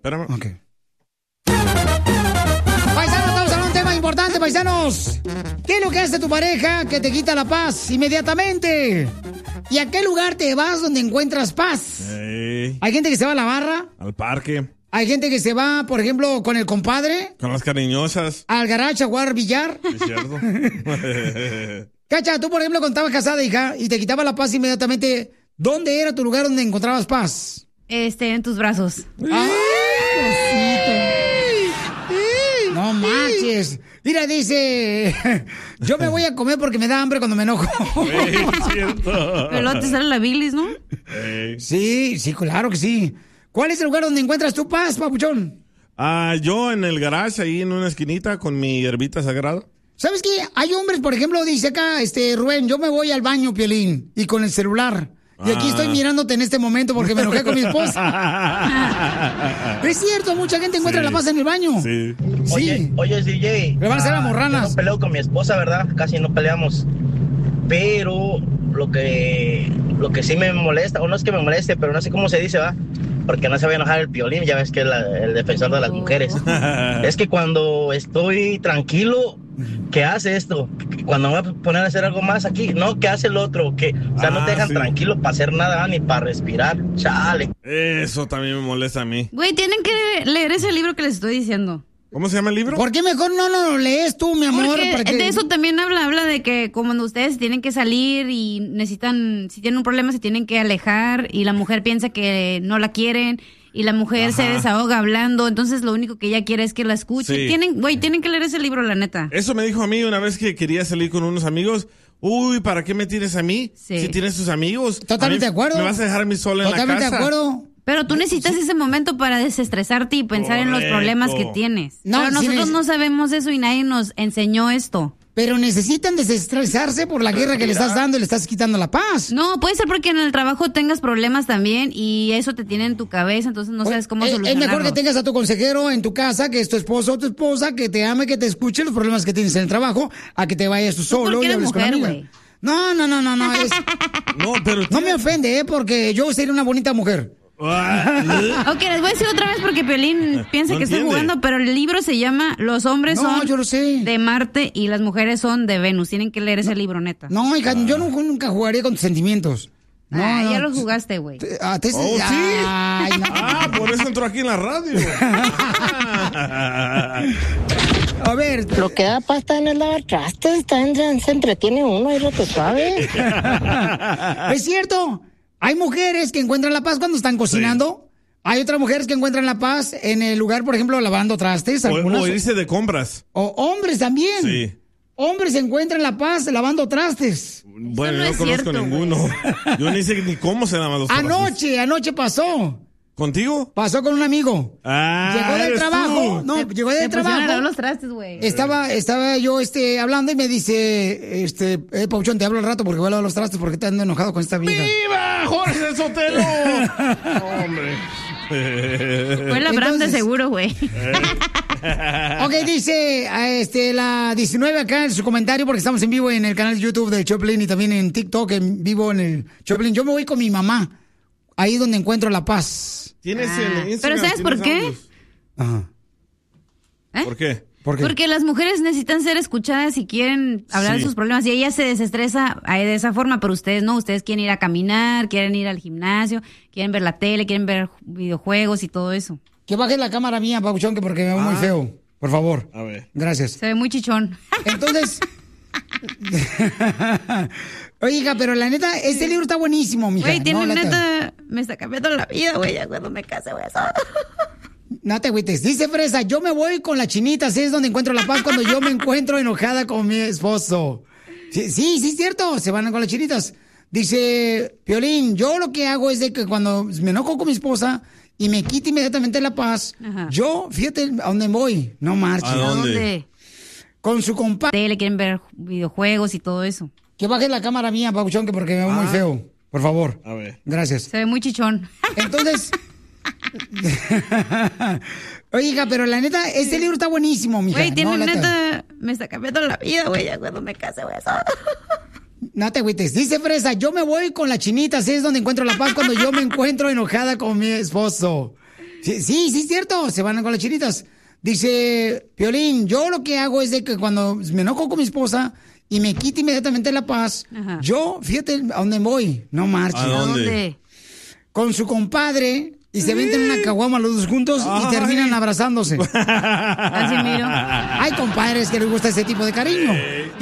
Espérame. Ok. Paisanos, estamos hablando de un tema importante, paisanos. ¿Qué es lo que hace tu pareja que te quita la paz inmediatamente? ¿Y a qué lugar te vas donde encuentras paz? Hay gente que se va a la barra. Al parque. Hay gente que se va, por ejemplo, con el compadre. Con las cariñosas. Al garage a jugar billar. Es cierto. Cacha, tú, por ejemplo, cuando estabas casada, hija, y te quitaba la paz inmediatamente, ¿dónde era tu lugar donde encontrabas paz? En tus brazos. ¡Ay, cosita! No manches. Mira, dice, yo me voy a comer porque me da hambre cuando me enojo. Es cierto. Pero luego te sale la bilis, ¿no? Sí, claro que sí. ¿Cuál es el lugar donde encuentras tu paz, papuchón? Yo en el garage, ahí en una esquinita, con mi hierbita sagrada. ¿Sabes qué? Hay hombres, por ejemplo, dice acá, Rubén, yo me voy al baño, Piolín, y con el celular. Y aquí estoy mirándote en este momento porque me enojé con mi esposa. Es cierto, mucha gente encuentra la paz en el baño. Sí. Oye, DJ. Le van a hacer las morranas. Yo no peleo con mi esposa, ¿verdad? Casi no peleamos. Pero lo que sí me molesta, o no es que me moleste, pero no sé cómo se dice, ¿va? Porque no se va a enojar el Piolín, ya ves que es el defensor de las mujeres. Es que cuando estoy tranquilo, ¿qué hace esto? Cuando me voy a poner a hacer algo más aquí, no, ¿qué hace el otro? O sea, no te dejan tranquilo para hacer nada, ni para respirar. Chale. Eso también me molesta a mí. Güey, tienen que leer ese libro que les estoy diciendo. ¿Cómo se llama el libro? ¿Por qué mejor no lo lees tú, mi amor? Porque de eso también habla de que como cuando ustedes tienen que salir y necesitan, si tienen un problema se tienen que alejar y la mujer piensa que no la quieren y la mujer se desahoga hablando, entonces lo único que ella quiere es que la escuche. Sí. Tienen que leer ese libro, la neta. Eso me dijo a mí una vez que quería salir con unos amigos. Uy, ¿para qué me tienes a mí? Sí. Si tienes tus amigos. Totalmente de acuerdo. Me vas a dejar a mí sola en la casa. Totalmente de acuerdo. Pero tú necesitas ese momento para desestresarte y pensar en los problemas que tienes. Pero nosotros no sabemos eso y nadie nos enseñó esto. Pero necesitan desestresarse por la guerra que le estás dando y le estás quitando la paz. No, puede ser porque en el trabajo tengas problemas también y eso te tiene en tu cabeza, entonces no sabes cómo solucionarlo. Es mejor que tengas a tu consejero en tu casa, que es tu esposo o tu esposa, que te ame, que te escuche los problemas que tienes en el trabajo, a que te vayas tú solo y hables con la amiga. Wey. No. No, pero no me ofende, porque yo sería una bonita mujer. Ok, les voy a decir otra vez porque Piolín piensa que estoy jugando, pero el libro se llama Los hombres son yo lo sé. de Marte y las mujeres son de Venus. Tienen que leer ese libro, neta. No, hija, yo nunca jugaría con tus sentimientos. Ya lo jugaste, güey. ¿Sí? Por eso entró aquí en la radio. A ver. Lo que da pasta en el lavatrastes, se entretiene uno y lo que sabe. Es cierto. Hay mujeres que encuentran la paz cuando están cocinando. Sí. Hay otras mujeres que encuentran la paz en el lugar, por ejemplo, lavando trastes. O irse de compras. O hombres también. Sí. Hombres encuentran la paz lavando trastes. Bueno, yo no conozco ninguno. Yo ni sé ni cómo se lavan los trastes. Anoche pasó. ¿Contigo? Pasó con un amigo. Llegó del trabajo. Tú. No, llegó del trabajo. A lavar los trastes, güey. Estaba yo hablando y me dice, Pauchón, te hablo al rato porque voy a lavar los trastes porque te ando enojado con esta vieja. ¡Viva Jorge Sotelo! Hombre. Fue la Abraham de seguro, güey. Ok, dice la 19 acá en su comentario, porque estamos en vivo en el canal de YouTube de Choplin y también en TikTok en vivo en el Choplin. Yo me voy con mi mamá, ahí donde encuentro la paz. ¿Tienes el Instagram? ¿Pero sabes por qué? Ajá. ¿Por qué? Porque las mujeres necesitan ser escuchadas y quieren hablar de sus problemas y ella se desestresa de esa forma, pero ustedes no, ustedes quieren ir a caminar, quieren ir al gimnasio, quieren ver la tele, quieren ver videojuegos y todo eso. Que baje la cámara mía, Pabuchón, que porque me veo muy feo. Por favor. A ver. Gracias. Se ve muy chichón. Entonces... Oiga, pero la neta, este libro está buenísimo, mija. Güey, neta, me está cambiando la vida, güey, ya cuando me case, güey. No te agüites. Dice Fresa, yo me voy con la chinita, así es donde encuentro la paz cuando yo me encuentro enojada con mi esposo. Sí, es cierto, se van con las chinitas. Dice Piolín, yo lo que hago es de que cuando me enojo con mi esposa y me quita inmediatamente la paz, yo, fíjate a dónde voy, no marches. ¿A dónde? Con su compadre. Le quieren ver videojuegos y todo eso. Que baje la cámara mía, Pabuchón, que porque me veo muy feo. Por favor. A ver. Gracias. Se ve muy chichón. Entonces... Oiga, pero la neta, este libro está buenísimo, mija. Güey, neta, me está cambiando la vida, güey, ya cuando me case, güey. No te agüites. Dice Fresa, yo me voy con la chinita, así es donde encuentro la paz cuando yo me encuentro enojada con mi esposo. Sí, es cierto, se van con las chinitas. Dice, Piolín, yo lo que hago es de que cuando me enojo con mi esposa y me quita inmediatamente la paz, yo, fíjate a dónde voy, no marches. ¿A dónde? Con su compadre y se venden una caguama los dos juntos y terminan abrazándose. Así miro. Hay compadres que les gusta ese tipo de cariño.